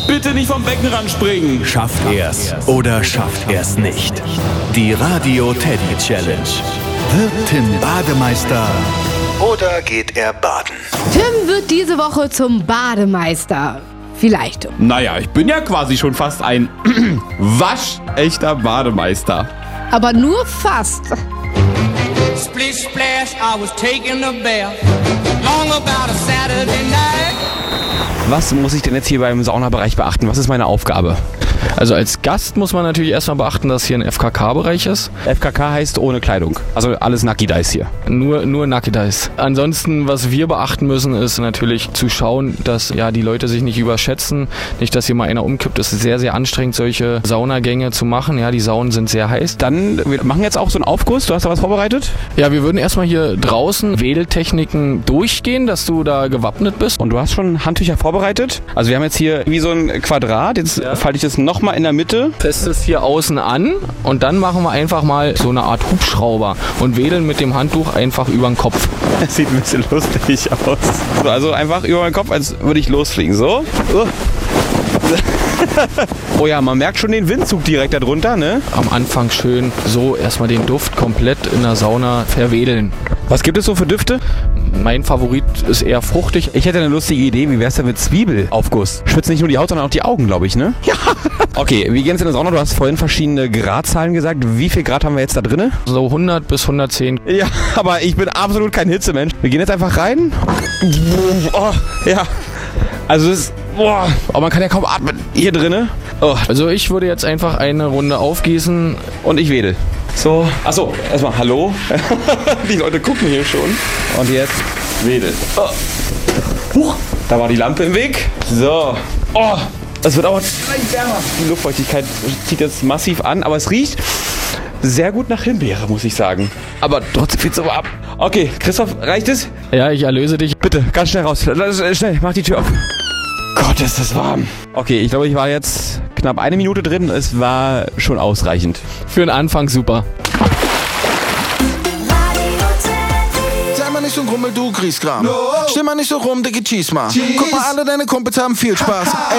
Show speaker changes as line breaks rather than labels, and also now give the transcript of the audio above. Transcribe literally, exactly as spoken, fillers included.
Bitte nicht vom Beckenrand springen.
Schafft er's oder schafft er's nicht? Die Radio Teddy Challenge. Wird Tim Bademeister oder geht er baden?
Tim wird diese Woche zum Bademeister. Vielleicht.
Naja, ich bin ja quasi schon fast ein waschechter Bademeister.
Aber nur fast.
Splish splash, I was taking a bath. Long about a Saturday night.
Was muss ich denn jetzt hier beim Saunabereich beachten? Was ist meine Aufgabe?
Also als Gast muss man natürlich erstmal beachten, dass hier ein F K K-Bereich ist.
F K K heißt ohne Kleidung. Also alles Nucky Dice hier.
Nur, nur Nucky Dice. Ansonsten, was wir beachten müssen, ist natürlich zu schauen, dass ja die Leute sich nicht überschätzen. Nicht, dass hier mal einer umkippt. Es ist sehr, sehr anstrengend, solche Saunagänge zu machen. Ja, die Saunen sind sehr heiß.
Dann, wir machen jetzt auch so einen Aufguss. Du hast da was vorbereitet?
Ja, wir würden erstmal hier draußen Wedeltechniken durchgehen, dass du da gewappnet bist.
Und du hast schon Handtücher vorbereitet? Also wir haben jetzt hier wie so ein Quadrat. Jetzt ja. falte ich das nochmal in der Mitte.
Fest es hier außen an und dann machen wir einfach mal so eine Art Hubschrauber und wedeln mit dem Handtuch einfach über den Kopf.
Das sieht ein bisschen lustig aus. Also einfach über den Kopf, als würde ich losfliegen. So. Oh ja, man merkt schon den Windzug direkt darunter, ne?
Am Anfang schön so erstmal den Duft komplett in der Sauna verwedeln.
Was gibt es so für Düfte?
Mein Favorit ist eher fruchtig.
Ich hätte eine lustige Idee. Wie wär's denn mit Zwiebelaufguss? Schwitzt nicht nur die Haut, sondern auch die Augen, glaube ich, ne?
Ja.
Okay, wir gehen jetzt in der Sauna. Du hast vorhin verschiedene Gradzahlen gesagt. Wie viel Grad haben wir jetzt da drin?
So hundert bis hundertzehn.
Ja, aber ich bin absolut kein Hitzemensch. Wir gehen jetzt einfach rein. Oh, ja. Also es ist... Boah, aber man kann ja kaum atmen hier drinne. Oh.
Also ich würde jetzt einfach eine Runde aufgießen.
Und ich wedel. So, achso, erstmal hallo. Die Leute gucken hier schon. Und jetzt wedel. Oh. Huch, da war die Lampe im Weg. So. Oh, das wird aber gleich wärmer. Die Luftfeuchtigkeit zieht jetzt massiv an, aber es riecht sehr gut nach Himbeere, muss ich sagen. Aber trotzdem viel zu warm. Okay, Christoph, reicht es?
Ja, ich erlöse dich.
Bitte, ganz schnell raus. Schnell, mach die Tür auf. Gott, ist das warm. Okay, ich glaube, ich war jetzt knapp eine Minute drin. Es war schon ausreichend.
Für den Anfang super.
Sei mal nicht so ein Grummel, du Griesgram. No. Steh mal nicht so rum, dicke Cheese mal. Guck mal, alle deine Kumpels haben viel Spaß. Ey,